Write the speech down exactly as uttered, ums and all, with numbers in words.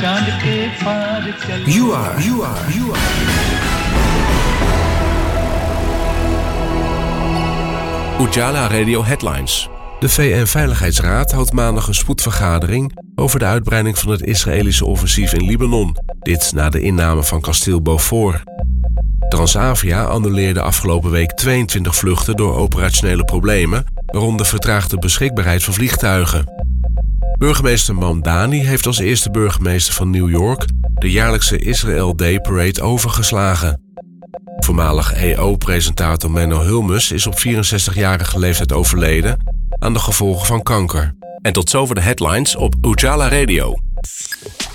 You are, you are, you are. Ujala Radio Headlines. De V N-veiligheidsraad houdt maandag een spoedvergadering over de uitbreiding van het Israëlische offensief in Libanon. Dit na de inname van kasteel Beaufort. Transavia annuleerde afgelopen week tweeëntwintig vluchten door operationele problemen, waaronder vertraagde beschikbaarheid van vliegtuigen. Burgemeester Mamdani heeft als eerste burgemeester van New York de jaarlijkse Israel Day Parade overgeslagen. Voormalig E O-presentator Menno Hulmes is op vierenzestigjarige leeftijd overleden aan de gevolgen van kanker. En tot zover de headlines op Ujala Radio.